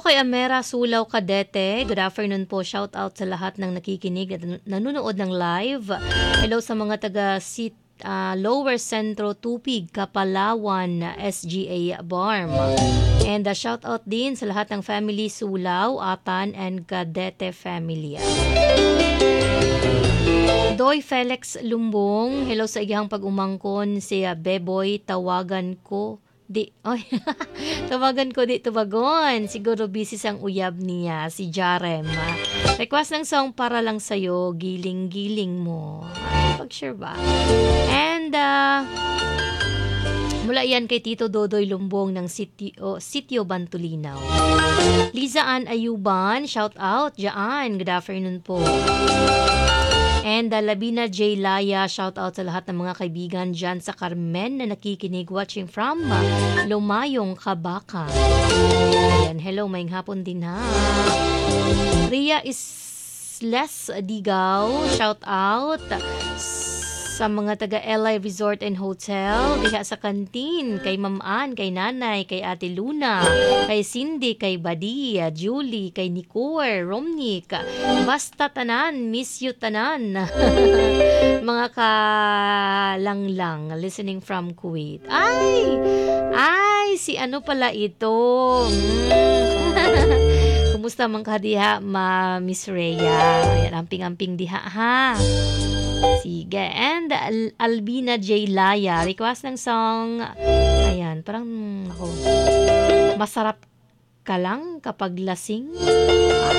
kay Amera Sulaw Cadete. Good afternoon po. Shout out sa lahat ng nakikinig at nanonood ng live. Hello sa mga taga Lower Centro Tupig, Kapalawan, SGA Barm. And shout out din sa lahat ng family Sulaw, Atan, and Cadete family. Doy Felix Lumbong. Hello sa iyang pag-umangkon si Beboy. Tawagan ko di tawagan ko di tubagon. Siguro busy sang uyab niya si Jarem. Request ng song para lang sa'yo, giling-giling mo. Pag-share ba? And mula yan kay Tito Dodoy Lumbong ng Sitio Bantulinaw. Liza Ann Ayuban, shout out dyan. Good afternoon po. And Labina J. Laya, shout out sa lahat ng mga kaibigan dyan sa Carmen na nakikinig, watching from Lumayong, Kabaka. Ayan, hello, maying hapon din ha. Ria Isles Digaw, shout out sa mga taga LI Resort and Hotel, diha sa kantin, kay Ma'am Ann, kay Nanay, kay Ate Luna, kay Cindy, kay Badia, Julie, kay Nicor, Romnick, basta tanan, miss you tanan. Mga kalanglang, listening from Kuwait. Ay, si ano pala ito? Kumusta man ka diha, Miss Rhea? Ayan, amping-amping diha ha. Sige. And Albina J. Laya, request ng song. Ayan, parang ako. Masarap ka lang kapag lasing.